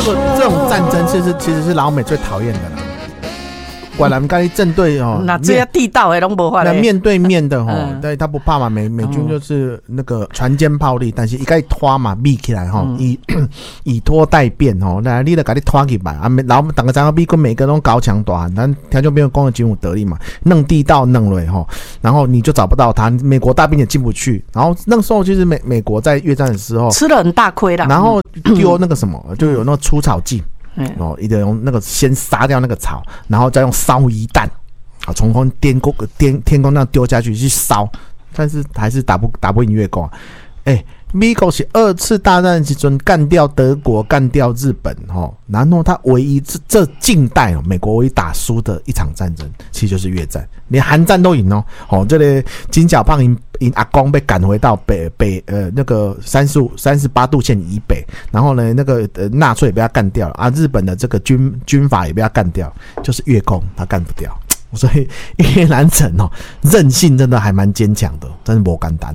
这种战争其实是老美最讨厌的啦。果然该正对哦， 那这些地道的都没法嘞。 面对面的哦，对他不怕嘛，美军就是那个船坚炮利，但是一该拖嘛，密起来哈，以拖代变哦，那你得给你拖起来啊，然后等个张个美国每个都高墙大汉，咱他就没有攻的军武得力嘛，弄地道弄了哈，然后你就找不到他，美国大兵也进不去，然后那时候其实美国在越战的时候吃了很大亏啦，然后丢那个什么，就有那个除草剂。一定用那个先杀掉那个草，然后再用烧夷弹，啊，从天空那样丢下去去烧，但是还是打不赢越共。美国是2次大战时阵干掉德国，干掉日本然后他唯一这近代美国唯一打输的一场战争，其实就是越战，连韩战都赢这里金角胖赢阿公被赶回到北那个38度线以北，然后呢那个纳粹也被他干掉了啊，日本的这个军阀也被他干掉，就是越共他干不掉，所以越南人韧性真的还蛮坚强的，真的不简单。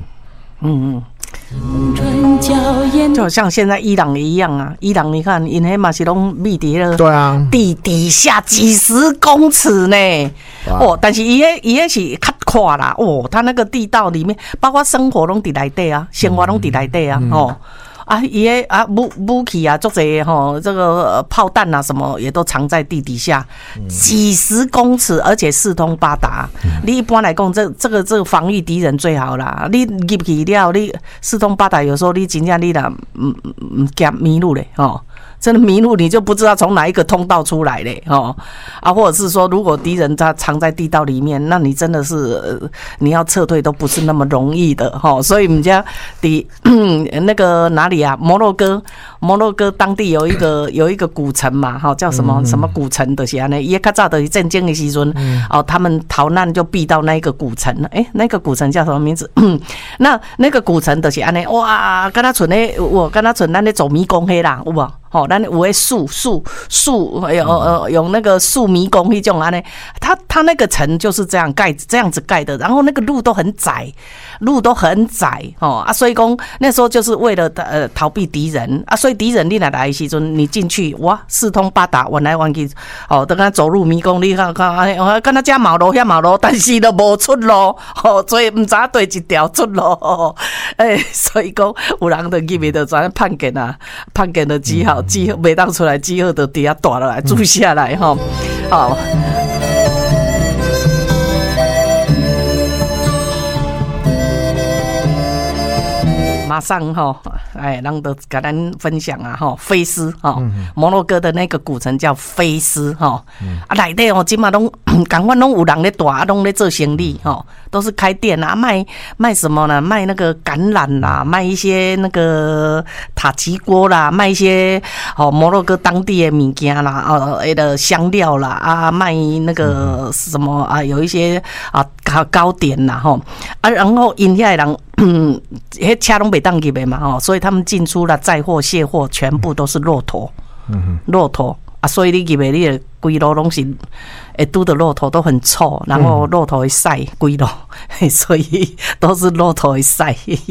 就好像现在伊朗一样啊，伊朗你看，因黑嘛是拢密伫了， 对啊， 地底下几十公尺呢，但是伊迄是较宽啦，他那个地道里面，包括生活拢伫内底啊，生活拢伫内底啊，伊武器啊，做这这个炮弹啊，什么也都藏在地底下，几十公尺，而且四通八达。你一般来讲，这个防御敌人最好啦。你入去了，你四通八达，有时候你真正你啦，惊迷路嘞，真的迷路，你就不知道从哪一个通道出来嘞，或者是说，如果敌人他藏在地道里面，那你真的是你要撤退都不是那么容易的，所以我们家那个哪里啊，摩洛哥当地有一个古城嘛，叫什么古城的是安尼，伊较早的战争的时阵，他们逃难就避到那个古城，那个古城叫什么名字？那个古城的是安尼，哇，跟他存咱咧走迷宫黑啦，有无？咱有诶树有那个树迷宫迄种安尼，它那个城就是这样子盖的，然后那个路都很窄所以讲那时候就是为了逃避敌人啊，所以敌人你来的时阵，你进去哇四通八达，弯来弯去，等下走入迷宫，你看，跟他家马路遐马路，但是都无出路，所以唔知对一条出路，所以讲有人就入去就知判决啊，判决的记号袂当出来，记号就底下大落来，注下来马上人都跟咱分享啊菲斯摩洛哥的那个古城叫菲斯内底今嘛拢赶快拢有人咧住啊，拢咧做生意都是开店啊，卖什么呢？卖那个橄榄啦，卖一些那个塔吉锅啦，卖一些摩洛哥当地的物件啦，的香料啦啊，卖那个什么啊，有一些糕点啦然后因遐人迄车拢袂当入的嘛所以他们进出啦载货卸货全部都是骆驼啊，所以你入的你的规路拢是会拄的骆驼都很臭，然后骆驼会晒规路，所以都是骆驼会晒。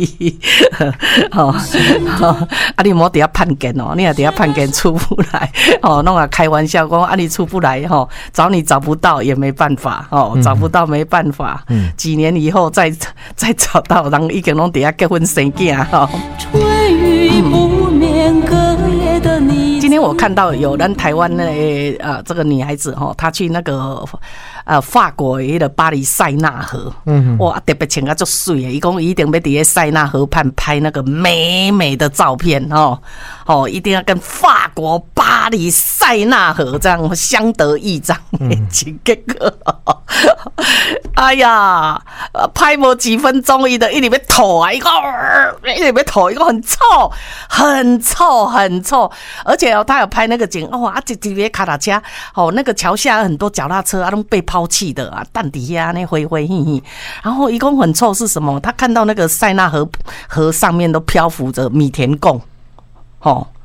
你莫底下判决你也底下判决出不来弄啊开玩笑讲你出不来找你找不到也没办法找不到没办法，几年以后再找到，人已经拢底下结婚生囝春雨不眠隔夜的你。今天我看到有人台湾的这个女孩子她去那个法国的巴黎塞纳河，哇，特别穿得很水的，伊讲一定要在塞纳河畔拍那个美美的照片一定要跟法国巴黎塞纳河这样相得益彰。结果哎呀，拍无几分钟，伊就一直要吐啊，一直要吐，一个很臭，很臭，很臭，而且他有拍那个景这个卡达车那个桥下很多脚踏车都被抛弃的啊，蛋底下那灰灰嘿嘿，然后一共很臭是什么？他看到那个塞纳河上面都漂浮着米田共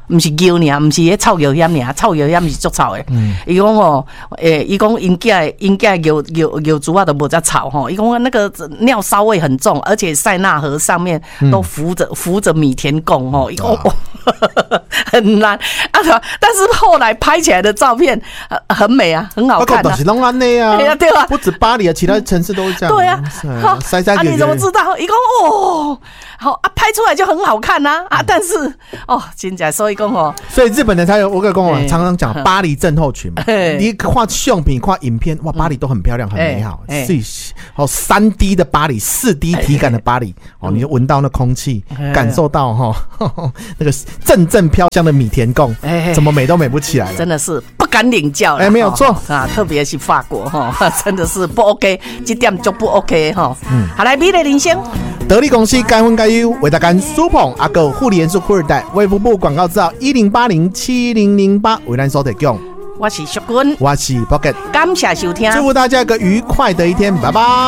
不是牛尔，不是迄臭油烟尔，臭油烟是足臭的。伊讲哦，伊讲因囝牛猪啊都无遮臭吼。伊讲那个尿骚味很重，而且塞纳河上面都浮着米田共吼。伊讲很难啊，但是后来拍起来的照片很美啊，很好看啊。 是拢安尼啊， 对啊， 不止巴黎啊，其他城市都是这样。 对啊， 塞塞你怎么知道？伊讲哦，好啊，拍出来就很好看啊啊！但是哦，真假，所以讲哦， 所以日本人才有我跟我常常讲巴黎症候群嘛。你看相片、看影片，哇，巴黎都很漂亮、很美好。是哦，3D 的巴黎，4D 体感的巴黎哦，你就闻到那空气，感受到哈那个阵阵飘香的米田共，怎么美都美不起来了， 真的是不敢领教了。 没有错啊，特别是法国哈，真的是不 OK， 这点就不 OK 哈。好来，美丽人生。 得力公司该分该优，为大家苏捧阿狗护理元素富二代，卫福部广告照10807008为咱所提供。 我是淑君， 我是 Pocket， 感谢收听， 祝福大家一个愉快的一天，拜拜。